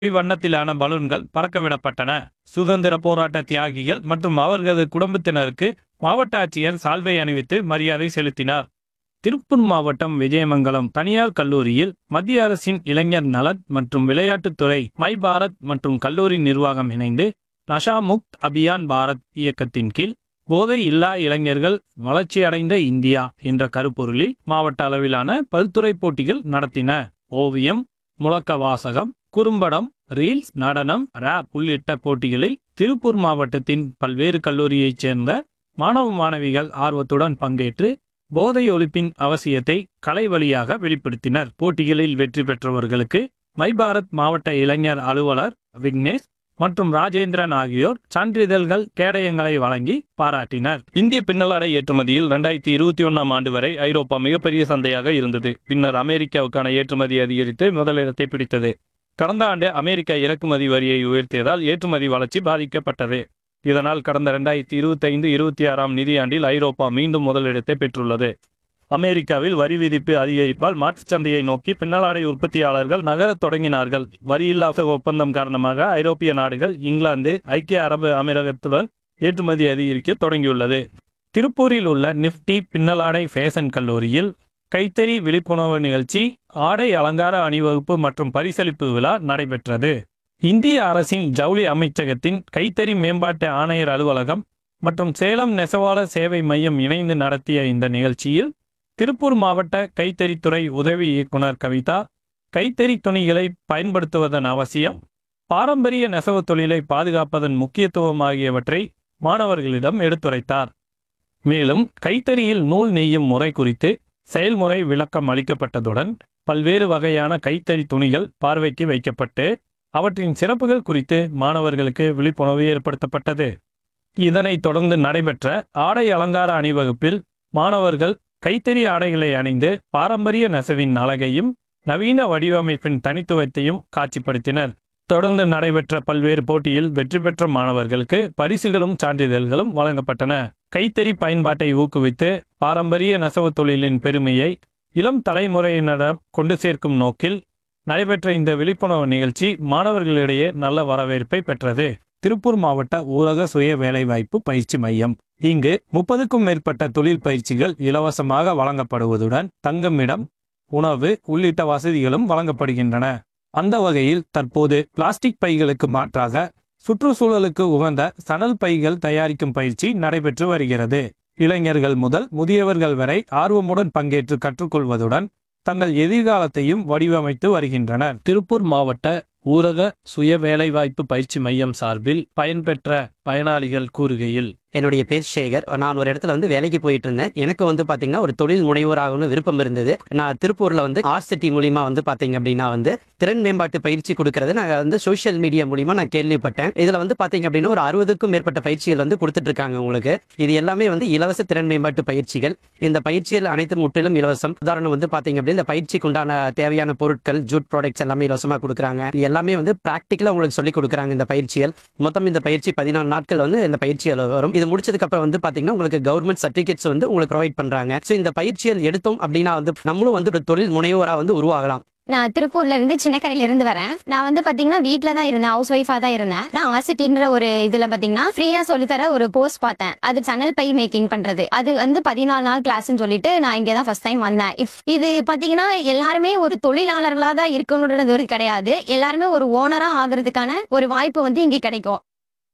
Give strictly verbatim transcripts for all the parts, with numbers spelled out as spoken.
வண்ணத்திலான பலூன்கள் பறக்கவிடப்பட்டன. சுதந்திர போராட்ட தியாகிகள் மற்றும் அவர்களது குடும்பத்தினருக்கு மாவட்ட ஆட்சியர் சால்வை அணிவித்து மரியாதை செலுத்தினார். திருப்பூர் மாவட்டம் விஜயமங்கலம் தனியார் கல்லூரியில் மத்திய அரசின் இளைஞர் நலன் மற்றும் விளையாட்டுத்துறை மை பாரத் மற்றும் கல்லூரி நிர்வாகம் இணைந்து நஷா முக்த் அபியான் பாரத் இயக்கத்தின் கீழ் போதை இல்லா இளைஞர்கள் வளர்ச்சியடைந்த இந்தியா என்ற கருப்பொருளில் மாவட்ட அளவிலான பல்துறை போட்டிகள் நடத்தின. ஓவியம், முழக்க வாசகம், குறும்படம், ரீல்ஸ், நடனம், ராப் உள்ளிட்ட போட்டிகளில் திருப்பூர் மாவட்டத்தின் பல்வேறு கல்லூரியைச் சேர்ந்த மாணவ மாணவிகள் ஆர்வத்துடன் பங்கேற்று போதை ஒழிப்பின் அவசியத்தை கலை வழியாக வெளிப்படுத்தினர். போட்டிகளில் வெற்றி பெற்றவர்களுக்கு மை பாரத் மாவட்ட இளைஞர் அலுவலர் விக்னேஷ் மற்றும் ராஜேந்திரன் ஆகியோர் சான்றிதழ்கள், கேடயங்களை வழங்கி பாராட்டினர். இந்திய பின்னலாடை ஏற்றுமதியில் இரண்டாயிரத்தி இருபத்தி ஒன்னாம் ஆண்டு வரை ஐரோப்பா மிகப்பெரிய சந்தையாக இருந்தது. பின்னர் அமெரிக்காவுக்கான ஏற்றுமதி அதிகரித்து முதலிடத்தை பிடித்தது. கடந்த ஆண்டு அமெரிக்கா இறக்குமதி வரியை உயர்த்தியதால் ஏற்றுமதி வளர்ச்சி பாதிக்கப்பட்டது. இதனால் கடந்த இரண்டாயிரத்தி இருபத்தி ஐந்து இருபத்தி ஆறாம் நிதியாண்டில் ஐரோப்பா மீண்டும் முதலிடத்தை பெற்றுள்ளது. அமெரிக்காவில் வரி விதிப்பு அதிகரிப்பால் மாற்றுச் சந்தையை நோக்கி பின்னலாடை உற்பத்தியாளர்கள் நகரத் தொடங்கினார்கள். வரியில்லாத ஒப்பந்தம் காரணமாக ஐரோப்பிய நாடுகள், இங்கிலாந்து, ஐக்கிய அரபு அமீரகத்துடன் ஏற்றுமதி அதிகரிக்க தொடங்கியுள்ளது. திருப்பூரில் உள்ள நிஃப்டி பின்னலாடை ஃபேஷன் கல்லூரியில் கைத்தறி விழிப்புணர்வு நிகழ்ச்சி, ஆடை அலங்கார அணிவகுப்பு மற்றும் பரிசளிப்பு விழா நடைபெற்றது. இந்திய அரசின் ஜவுளி அமைச்சகத்தின் கைத்தறி மேம்பாட்டு ஆணையர் அலுவலகம் மற்றும் சேலம் நெசவாளர் சேவை மையம் இணைந்து நடத்திய இந்த நிகழ்ச்சியில் திருப்பூர் மாவட்ட கைத்தறித்துறை உதவி இயக்குனர் கவிதா கைத்தறி துணிகளை பயன்படுத்துவதன் அவசியம், பாரம்பரிய நெசவு தொழிலை பாதுகாப்பதன் முக்கியத்துவம் ஆகியவற்றை மாணவர்களிடம் எடுத்துரைத்தார். மேலும் கைத்தறியில் நூல் நெய்யும் முறை குறித்து செயல்முறை விளக்கம் அளிக்கப்பட்டதுடன் பல்வேறு வகையான கைத்தறி துணிகள் பார்வைக்கு வைக்கப்பட்டு அவற்றின் சிறப்புகள் குறித்து மாணவர்களுக்கு விழிப்புணர்வு ஏற்படுத்தப்பட்டது. இதனைத் தொடர்ந்து நடைபெற்ற ஆடை அலங்கார அணிவகுப்பில் மாணவர்கள் கைத்தறி ஆடைகளை அணிந்து பாரம்பரிய நெசவின் அழகையும் நவீன வடிவமைப்பின் தனித்துவத்தையும் காட்சிப்படுத்தினர். தொடர்ந்து நடைபெற்ற பல்வேறு போட்டியில் வெற்றி பெற்ற மாணவர்களுக்கு பரிசுகளும் சான்றிதழ்களும் வழங்கப்பட்டன. கைத்தறி பயன்பாட்டை ஊக்குவித்து பாரம்பரிய நெசவு தொழிலின் பெருமையை இளம் தலைமுறையினரிடம் கொண்டு சேர்க்கும் நோக்கில் நடைபெற்ற இந்த விழிப்புணர்வு நிகழ்ச்சி மாணவர்களிடையே நல்ல வரவேற்பை பெற்றது. திருப்பூர் மாவட்ட ஊரக சுய வேலைவாய்ப்பு பயிற்சி மையம். இங்கு முப்பதுக்கும் மேற்பட்ட தொழில் பயிற்சிகள் இலவசமாக வழங்கப்படுவதுடன் தங்குமிடம், உணவு உள்ளிட்ட வசதிகளும் வழங்கப்படுகின்றன. அந்த வகையில் தற்போது பிளாஸ்டிக் பைகளுக்கு மாற்றாக சுற்றுச்சூழலுக்கு உகந்த சணல் பைகள் தயாரிக்கும் பயிற்சி நடைபெற்று வருகிறது. இளைஞர்கள் முதல் முதியவர்கள் வரை ஆர்வமுடன் பங்கேற்று கற்றுக்கொள்வதுடன் தங்கள் எதிர்காலத்தையும் வடிவமைத்து வருகின்றனர். திருப்பூர் மாவட்ட ஊரக சுய வேலைவாய்ப்பு பயிற்சி மையம் சார்பில் பயன்பெற்ற பயனாளிகள் கூறுகையில், என்னுடைய பேர் சேகர். நான் ஒரு இடத்துல வந்து வேலைக்கு போயிட்டு இருந்தேன். எனக்கு வந்து பாத்தீங்கன்னா ஒரு தொழில் முனைவோராகணும் விருப்பம் இருந்தது. நான் திருப்பூர்ல வந்து ஆர்ட் சிட்டி மூலியமா வந்து பாத்தீங்க அப்படின்னா வந்து திறன் மேம்பாட்டு பயிற்சி கொடுக்கறது நான் வந்து சோஷியல் மீடியா மூலியமா நான் கேள்விப்பட்டேன். இதுல வந்து பாத்தீங்க அப்படின்னா ஒரு அறுபதுக்கும் மேற்பட்ட பயிற்சிகள் வந்து கொடுத்துட்டு இருக்காங்க உங்களுக்கு. இது எல்லாமே வந்து இலவச திறன் மேம்பாட்டு பயிற்சிகள். இந்த பயிற்சிகள் அனைத்தும் முற்றிலும் இலவசம். உதாரணம் வந்து பாத்தீங்க அப்படின்னா இந்த பயிற்சிக்கு உண்டான தேவையான பொருட்கள், ஜூட் ப்ராடக்ட்ஸ் எல்லாமே இலவசமா கொடுக்குறாங்க. இது எல்லாமே வந்து பிராக்டிக்கலா உங்களுக்கு சொல்லி கொடுக்குறாங்க. இந்த பயிற்சிகள் மொத்தம் இந்த பயிற்சி பதினாலு நாட்கள் வந்து இந்த பயிற்சிகள் வரும். இது முடிச்சதுக்கு அப்புறம் வந்து பாத்தீங்கன்னா உங்களுக்கு கவர்மெண்ட் சர்டிபிகேட்ஸ் வந்து உங்களுக்கு ப்ரொவைட் பண்றாங்க. சோ இந்த பயிற்சிகள் எடுத்தோம் அப்படின்னா வந்து நம்மளும் வந்து ஒரு தொழில் முனைவோரா வந்து உருவாகலாம். நான் திருப்பூர்ல இருந்து சின்னக்கரையில இருந்து வரேன். நான் வந்து பாத்தீங்கன்னா வீட்டுல தான் இருந்தேன், ஹவுஸ் ஒய்ஃபா தான் இருந்தேன். நான் ஆசிட்டின்ற ஒரு இதுல பாத்தீங்கன்னா ஃப்ரீயா சொல்லித்தர ஒரு கோர்ஸ் பார்த்தேன். அது சணல் பை மேக்கிங் பண்றது. அது வந்து பதினாலு நாள் கிளாஸ்ன்னு சொல்லிட்டு நான் இங்கதான் ஃபர்ஸ்ட் டைம் வந்தேன். இது பாத்தீங்கன்னா எல்லாருமே ஒரு தொழிலாளர்களா தான் இருக்கணும்ன்றது கிடையாது. எல்லாருமே ஒரு ஓனரா ஆகுறதுக்கான ஒரு வாய்ப்பு வந்து இங்க கிடைக்கும்.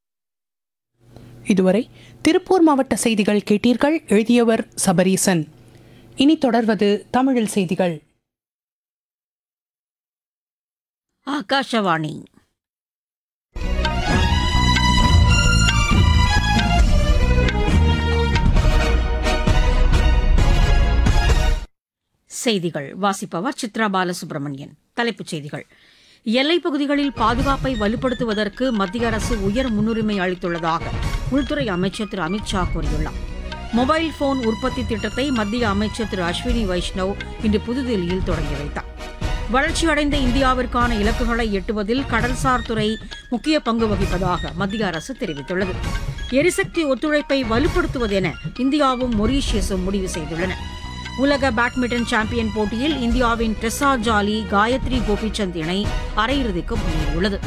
இதுவரை திருப்பூர் மாவட்ட செய்திகள் கேட்டீர்கள். எழுதியவர் சபரீசன். இனி தொடர்வது தமிழில் செய்திகள். ஆகாஷவாணி. செய்திகள் வாசிப்பவர் சித்ரா பாலசுப்ரமணியன். தலைப்புச் செய்திகள். எல்லைப் பகுதிகளில் பாதுகாப்பை வலுப்படுத்துவதற்கு மத்திய அரசு உயர் முன்னுரிமை அளித்துள்ளதாக உள்துறை அமைச்சர் திரு அமித்ஷா கூறியுள்ளார். மொபைல் போன் உற்பத்தி திட்டத்தை மத்திய அமைச்சர் திரு அஸ்வினி வைஷ்ணவ் இன்று புதுதில்லியில் தொடங்கி வைத்தார். வளர்ச்சியடைந்த இந்தியாவிற்கான இலக்குகளை எட்டுவதில் கடல்சார் துறை முக்கிய பங்கு வகிப்பதாக மத்திய அரசு தெரிவித்துள்ளது. எரிசக்தி ஒத்துழைப்பை வலுப்படுத்துவதென இந்தியாவும் மொரீஷியஸும் முடிவு செய்துள்ளன. உலக பேட்மிண்டன் சாம்பியன் போட்டியில் இந்தியாவின் ட்ரெஸா ஜாலி காயத்ரி கோபிச்சந்த் இணை அரையிறுதிக்கு முன்னேறியுள்ளது.